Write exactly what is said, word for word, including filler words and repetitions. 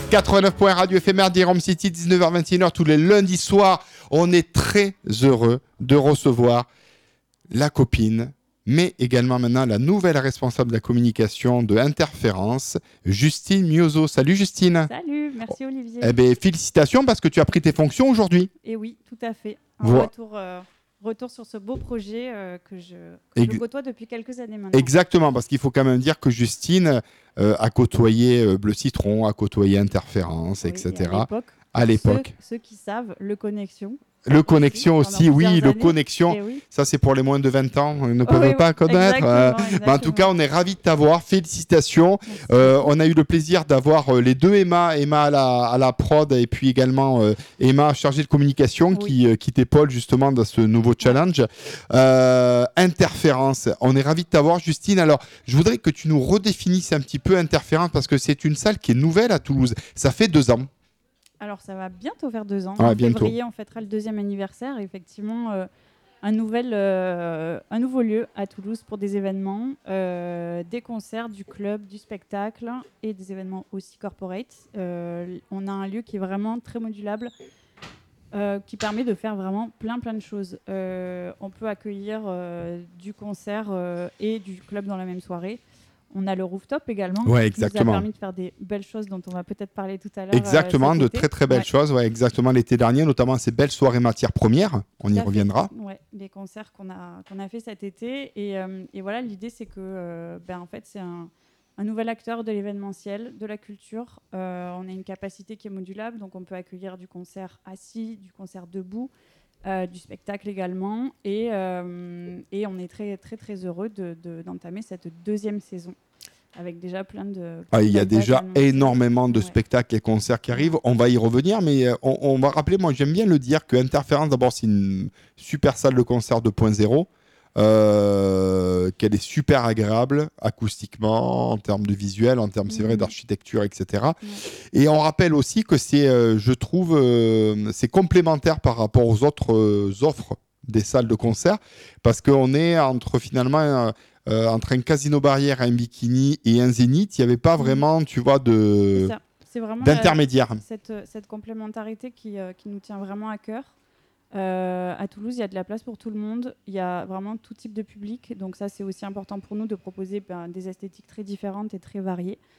quatre-vingt-neuf point un Radio Éphémère d'Irom City, dix-neuf heures vingt et une heures tous les lundis soirs. On est très heureux de recevoir la copine, mais également maintenant la nouvelle responsable de la communication de Interférence, Justine Miozo. Salut Justine. Salut, merci Olivier. Eh bien, félicitations parce que tu as pris tes fonctions aujourd'hui. Et oui, tout à fait. Un Vo- retour, euh, retour sur ce beau projet euh, que je, que Ex- je côtoie depuis quelques années maintenant. Exactement, parce qu'il faut quand même dire que Justine euh, a côtoyé euh, Bleu Citron, a côtoyé Interférence, Oui, et cetera. et à l'époque, À l'époque. Ceux, ceux qui savent, le Connexion. Le Connexion Pendant aussi, oui, plusieurs le années. Connexion. Et oui. Ça, c'est pour les moins de vingt ans, ils ne Oh, peuvent oui, pas connaître. exactement, Euh, exactement. mais en tout cas, on est ravis de t'avoir. Félicitations. Euh, on a eu le plaisir d'avoir euh, les deux Emma, Emma à la, à la prod et puis également euh, Emma chargée de communication Oui. qui, euh, qui t'épaule justement dans ce nouveau challenge. Euh, Interférence, on est ravis de t'avoir, Justine. Alors, je voudrais que tu nous redéfinisses un petit peu Interférence parce que c'est une salle qui est nouvelle à Toulouse. Ça fait deux ans. Alors, ça va bientôt faire deux ans. Ouais, en bientôt. février, on fêtera le deuxième anniversaire. Effectivement, euh, un, nouvel, euh, un nouveau lieu à Toulouse pour des événements, euh, des concerts, du club, du spectacle et des événements aussi corporate. Euh, on a un lieu qui est vraiment très modulable, euh, qui permet de faire vraiment plein plein de choses. Euh, on peut accueillir euh, du concert euh, et du club dans la même soirée. On a le rooftop également, Ouais, qui nous a exactement. permis de faire des belles choses dont on va peut-être parler tout à l'heure. Exactement, euh, cet de été. très très belles Ouais. choses. Ouais, exactement l'été dernier, notamment ces belles soirées matières premières. On y Tout à fait. reviendra. Ouais, les concerts qu'on a, qu'on a fait cet été. Et, euh, et voilà, l'idée, c'est que euh, ben, en fait, c'est un, un nouvel acteur de l'événementiel, de la culture. Euh, on a une capacité qui est modulable, donc on peut accueillir du concert assis, du concert debout, euh, du spectacle également. Et, euh, et on est très, très, très heureux de, de- d'entamer cette deuxième saison avec déjà plein de. Ah, il y a plein de dates déjà annoncées. énormément de Ouais. spectacles et concerts qui arrivent. On va y revenir, mais euh, on, on va rappeler, moi j'aime bien le dire, que Interférence, d'abord, c'est une super salle de concert deux point zéro, euh, qu'elle est super agréable acoustiquement, en termes de visuel, en termes, c'est vrai, Mhm. d'architecture, et cetera. Ouais. Et on rappelle aussi que c'est, euh, je trouve, euh, c'est complémentaire par rapport aux autres euh, offres des salles de concert, parce qu'on est entre finalement euh, euh, entre un casino barrière, un bikini et un zénith, il n'y avait pas Mhm. vraiment, tu vois, C'est de ça. C'est vraiment la- d'intermédiaire. cette, cette complémentarité qui, euh, qui nous tient vraiment à cœur. Euh, à Toulouse, il y a de la place pour tout le monde. Il y a vraiment tout type de public. Donc ça, c'est aussi important pour nous de proposer ben, des esthétiques très différentes et très variées.